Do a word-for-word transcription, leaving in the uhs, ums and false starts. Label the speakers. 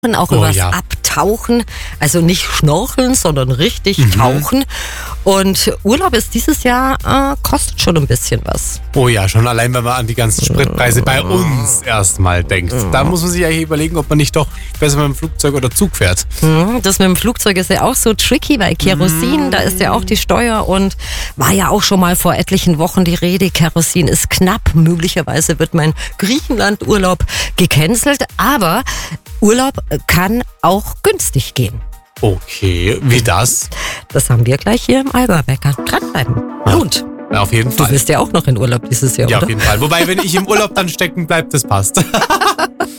Speaker 1: auch
Speaker 2: Oh,
Speaker 1: übers
Speaker 2: ja.
Speaker 1: Abtauchen. Also nicht schnorcheln, sondern richtig
Speaker 2: Mhm.
Speaker 1: tauchen. Und Urlaub ist dieses Jahr, äh, kostet schon ein bisschen was.
Speaker 2: Oh ja, schon allein, wenn man an die ganzen Spritpreise bei uns erstmal denkt. Da muss man sich eigentlich überlegen, ob man nicht doch besser mit dem Flugzeug oder Zug fährt.
Speaker 1: Hm, Das mit dem Flugzeug ist ja auch so tricky, weil Kerosin, da ist ja auch die Steuer und war ja auch schon mal vor etlichen Wochen die Rede, Kerosin ist knapp. Möglicherweise wird mein Griechenland-Urlaub gecancelt, aber Urlaub kann auch günstig gehen.
Speaker 2: Okay, wie das?
Speaker 1: Das haben wir gleich hier im Allgäu-Bäcker. Dranbleiben. Lohnt.
Speaker 2: Ja, auf jeden
Speaker 1: Du
Speaker 2: Fall.
Speaker 1: bist ja auch noch in Urlaub dieses Jahr,
Speaker 2: Ja,
Speaker 1: oder?
Speaker 2: auf jeden Fall. Wobei, wenn ich im Urlaub dann stecken bleibe, das passt.